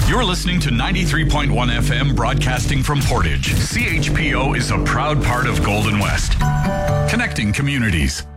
You're listening to 93.1 FM broadcasting from Portage. CHPO is a proud part of Golden West, connecting communities.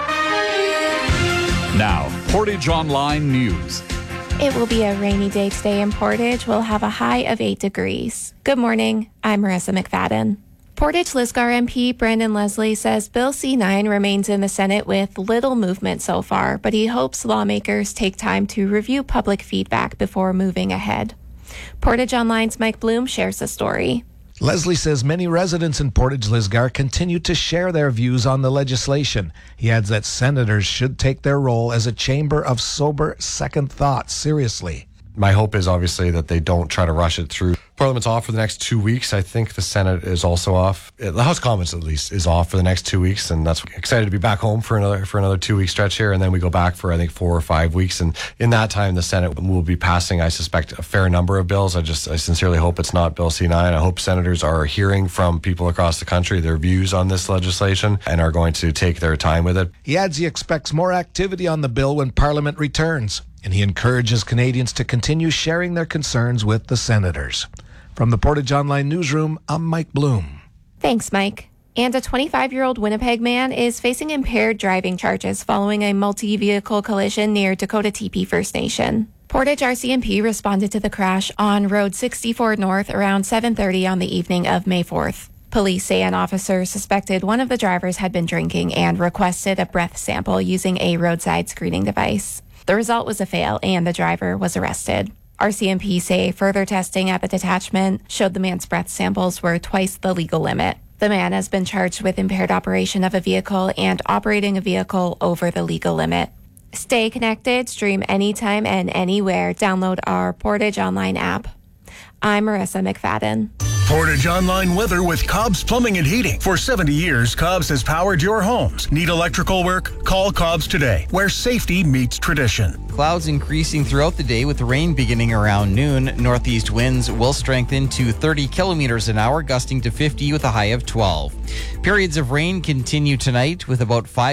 Now, Portage Online News. It will be a rainy day today in Portage. We'll have a high of 8 degrees. Good morning. I'm Marissa McFadden. Portage-Lisgar MP Brandon Leslie says Bill C-9 remains in the Senate with little movement so far, but he hopes lawmakers take time to review public feedback before moving ahead. Portage Online's Mike Bloom shares the story. Leslie says many residents in Portage-Lisgar continue to share their views on the legislation. He adds that senators should take their role as a chamber of sober second thought seriously. My hope is obviously that they don't try to rush it through. Parliament's off for the next 2 weeks. I think the Senate is also off. The House of Commons, at least, is off for the next 2 weeks, and that's excited to be back home for another 2 week stretch here, and then we go back for I think 4 or 5 weeks. And in that time, the Senate will be passing, I suspect, a fair number of bills. I sincerely hope it's not Bill C-9. I hope senators are hearing from people across the country their views on this legislation and are going to take their time with it. He adds he expects more activity on the bill when Parliament returns, and he encourages Canadians to continue sharing their concerns with the senators. From the Portage Online Newsroom, I'm Mike Bloom. Thanks, Mike. And a 25-year-old Winnipeg man is facing impaired driving charges following a multi-vehicle collision near Dakota Teepee First Nation. Portage RCMP responded to the crash on Road 64 North around 7:30 on the evening of May 4th. Police say an officer suspected one of the drivers had been drinking and requested a breath sample using a roadside screening device. The result was a fail, and the driver was arrested. RCMP say further testing at the detachment showed the man's breath samples were twice the legal limit. The man has been charged with impaired operation of a vehicle and operating a vehicle over the legal limit. Stay connected, stream anytime and anywhere. Download our Portage Online app. I'm Marissa McFadden. Portage Online weather with Cobb's Plumbing and Heating. For 70 years, Cobb's has powered your homes. Need electrical work? Call Cobb's today, where safety meets tradition. Clouds increasing throughout the day with rain beginning around noon. Northeast winds will strengthen to 30 kilometers an hour, gusting to 50 with a high of 12. Periods of rain continue tonight with about 5